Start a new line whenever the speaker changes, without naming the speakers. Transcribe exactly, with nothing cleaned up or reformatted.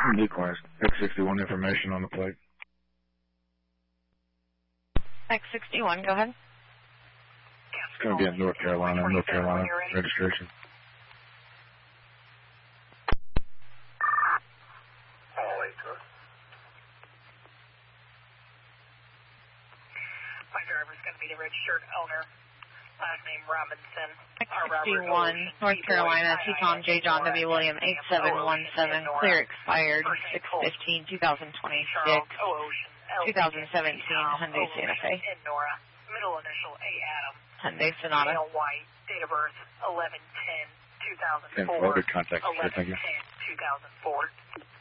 Be quiet. X sixty-one information on the plate.
X sixty-one, go ahead.
It's going to be in North Carolina, North Carolina registration.
My driver's going to be the registered owner. Last name Robinson.
X sixty-one, North Carolina, Teton J. John W. William, eight seven one seven, clear expired, six fifteen twenty twenty-six, twenty seventeen, Hyundai Santa Fe.
Middle initial A. Adam.
Hyundai Sonata.
Male white, date of birth eleven ten two thousand four.
Good contact.
eleven
Thank you.
ten two thousand four.